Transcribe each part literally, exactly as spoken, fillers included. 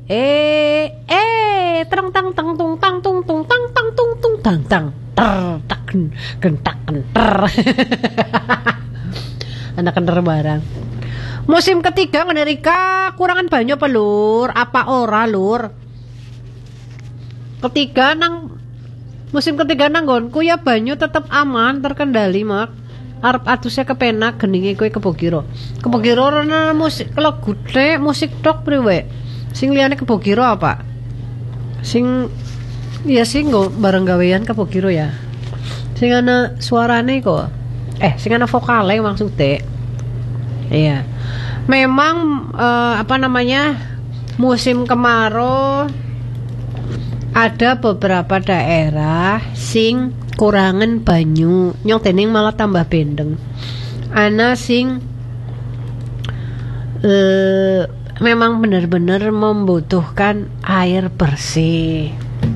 Eh, eh, terang tang tang tung tang tung tung tang tang tung tung tang tang ter tak gentak kenter. Anak kenter barang. Musim ketiga Amerika kurangan banyu apa lur? Apa ora lur? Ketiga nang musim ketiga nanggonku ya banyu tetap aman terkendali mak. Arep atusnya kepenak geninge kowe kepogiro. Kepogiro ana musik kalau gede musik tok priwe. Sing liyane kepogiro apa? Sing ya sing go bareng gawean kepogiro ya. Sing ana suarane kok. Eh, sing ana vokale maksudnya. Iya. Memang eh, apa namanya? Musim kemarau ada beberapa daerah sing kurangan banyu, nyong tening malah tambah bendeng. Ana sing eh, memang benar-benar membutuhkan air bersih.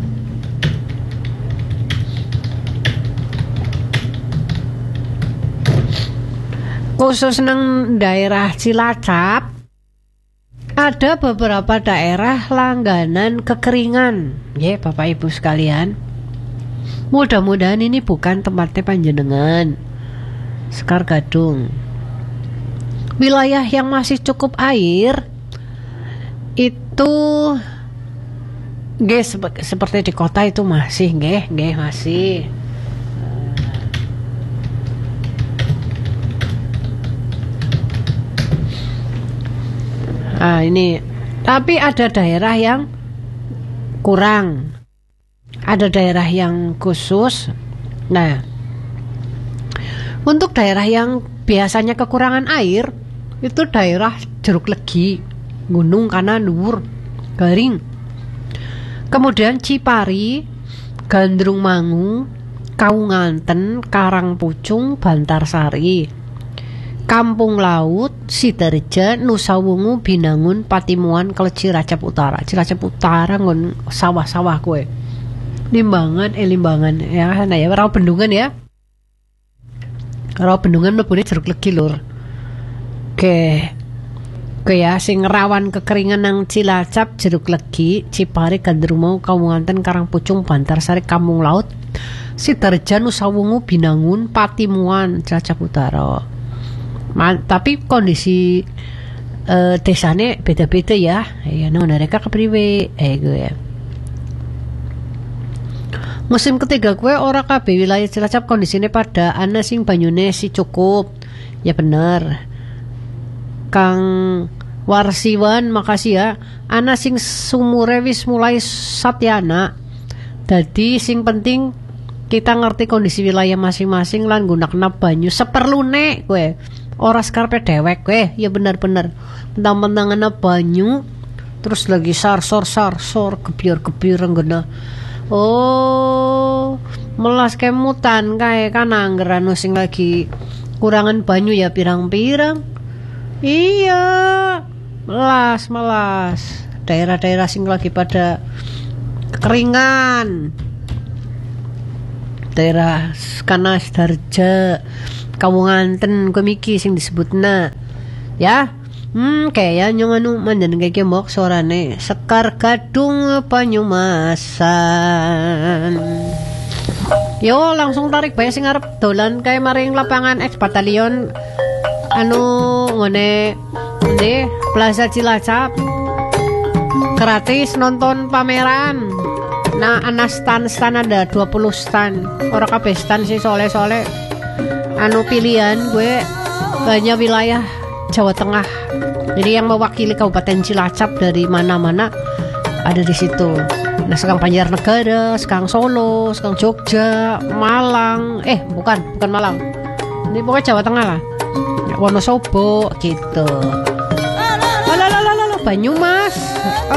Khusus nang daerah Cilacap ada beberapa daerah langganan kekeringan. Ya, Bapak Ibu sekalian. Mudah-mudahan ini bukan tempatnya panjenengan. Sekar Gadung. Wilayah yang masih cukup air itu nggih sep- seperti di kota itu masih nggih, nggih masih. Ah ini, tapi ada daerah yang kurang, ada daerah yang khusus. Nah, untuk daerah yang biasanya kekurangan air itu daerah Jeruk Legi, Gunung Kanan Dhuwur, Garing. Kemudian Cipari, Gandrung Mangu, Kaunganten, Karangpucung, Bantarsari. Kampung Laut, Sidarja, Nusa Wungu, Binangun, Patimuan, Kele Cilacap Utara. Cilacap Utara ngon sawah-sawah kowe. Limbangan, eh Limbangan ya, nah ya rawa bendungan ya. Rawa bendungan mlebune Jeruk Legi lur. Oke. Oke ya, sing rawan kekeringan nang Cilacap, Jeruk Legi, Cipari, Gandrung Mangu, Kaunganten, Karangpucung, Bantarsari, Kampung Laut, Sidarja, Nusa Wungu, Binangun, Patimuan, Cilacap Utara. Ma, tapi kondisi uh, desanya beda-beda ya. Ya, nah mereka kepriwe eh gue ya. Musim ketiga gue ora kabeh wilayah Cilacap kondisinya pada ana sing banyune si cukup. Ya bener. Kang Warsiwan makasih ya. Ana sing sumure wis mulai satyana. Dadi sing penting kita ngerti kondisi wilayah masing-masing lan gunakna banyu seperlune gue. Ora skarpe dewek weh, ya benar-benar mentang-mentang ana banyu terus lagi sar-sor sar-sor gebyur-gebyur renggena. Oh, melas kemutan kae kan anggeran sing lagi kurangan banyu ya pirang-pirang. Iya, melas melas. Daerah-daerah sing lagi pada kekeringan. Daerah Kanas Darja, Kaunganten komiki sing disebutna ya. Hmm kayak nyong anu mandan kayak mok sorane Sekar Gadung Banyumasan. Yo langsung tarik bae sing arep dolan kae maring lapangan X Batalion anu ngene ngene Plaza Cilacap. Gratis nonton pameran. Nah, ana stan-stan ada dua puluh stan. Ora kabeh stan sih soleh-soleh. Anu pilihan gue banyak wilayah Jawa Tengah. Jadi yang mewakili Kabupaten Cilacap dari mana-mana ada di situ. Nah, sekarang Banjarnegara, sekarang Solo, sekarang Jogja, Malang. Eh, bukan, bukan Malang. Ini pokoknya Jawa Tengah lah. Wonosobo gitu. Lalalala Banyumas.